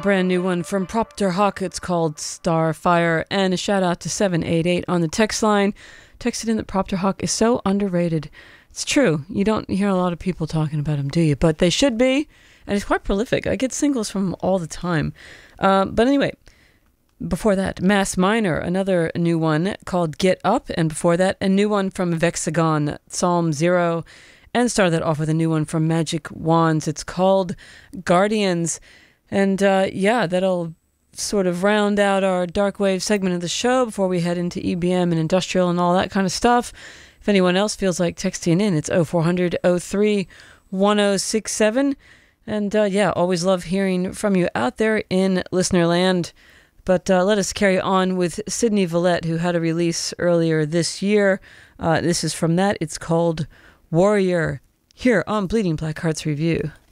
brand new one from Propter Hawk. It's called Starfire. And a shout out to 788 on the text line. Texted in that Propter Hawk is so underrated. It's true. You don't hear a lot of people talking about him, do you? But they should be. And he's quite prolific. I get singles from him all the time. But anyway, before that, Mass Minor, another new one called Get Up. And before that, a new one from Vexagon, Psalm 0. And started that off with a new one from Magic Wands. It's called Guardians. And that'll sort of round out our dark wave segment of the show before we head into EBM and industrial and all that kind of stuff. If anyone else feels like texting in, it's 0400 03 1067. And always love hearing from you out there in listener land. But let us carry on with Sydney Villette, who had a release earlier this year. This is from that. It's called Warrior, here on Bleeding Black Hearts Review.